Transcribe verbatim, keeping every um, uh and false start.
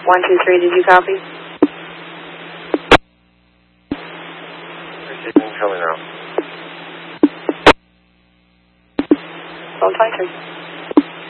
one two three, did you copy? Receiving coming out. Hold tight, sir.